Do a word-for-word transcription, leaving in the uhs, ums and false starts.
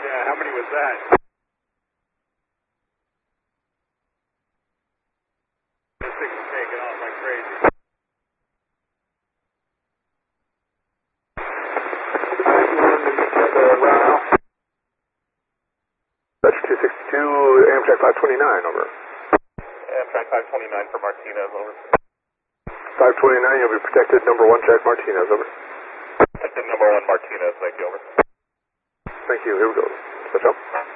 Yeah, how many was that? This thing's taking off like crazy. Dutch two sixty-two, Amtrak five twenty-nine, over. Amtrak five twenty-nine for Martinez, over. five twenty-nine, you'll be protected, number one, check Martinez, over. Protected number one, Martinez, thank you, over. Thank you, here we go. Switch up.